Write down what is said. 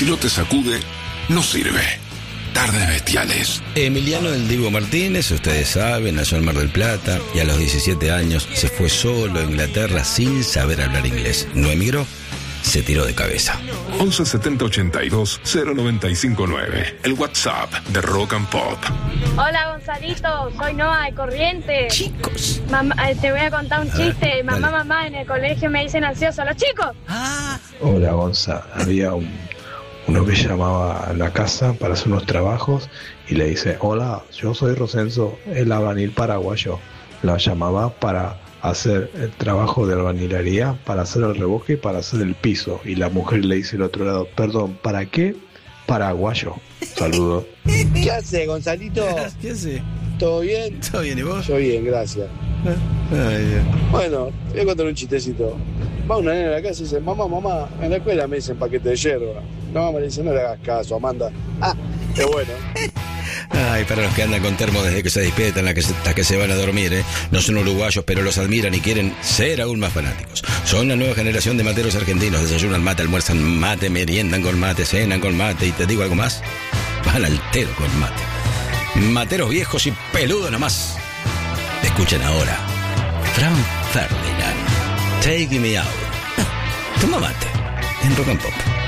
Si no te sacude, no sirve. Tardes bestiales. Emiliano del Divo Martínez, ustedes saben, nació en Mar del Plata y a los 17 años se fue solo a Inglaterra sin saber hablar inglés. No emigró, se tiró de cabeza. 11 70 82 095 9. El WhatsApp de Rock and Pop. Hola Gonzalito, soy Noa de Corrientes. Chicos. Mamá, te voy a contar un chiste. Dale. Mamá, en el colegio me dicen ansioso. ¡Los chicos! Hola Gonza, había uno que llamaba a la casa para hacer unos trabajos y le dice: hola, yo soy Rosenzo, el albañil paraguayo. La llamaba para hacer el trabajo de albañilería, para hacer el revoque y para hacer el piso. Y la mujer le dice al otro lado: perdón, ¿para qué? Paraguayo. Saludos. ¿Qué hace, Gonzalito? ¿Qué hace? ¿Todo bien? ¿Todo bien y vos? Yo bien, gracias. Ay, Dios. Bueno, te voy a contar un chistecito. Va una nena a la casa y dice: mamá, en la escuela me dicen paquete de yerba. La mamá le dice: no le hagas caso, Amanda. Qué bueno. Ay, para los que andan con termo desde que se despiertan hasta que se van a dormir, no son uruguayos, pero los admiran y quieren ser aún más fanáticos. Son la nueva generación de materos argentinos. Desayunan mate, almuerzan mate, meriendan con mate, cenan con mate y te digo algo más, van al tero con mate. Materos viejos y peludos nomás. Escuchen ahora Frank Ferdinand, Take Me Out. Toma mate en Rock and Pop.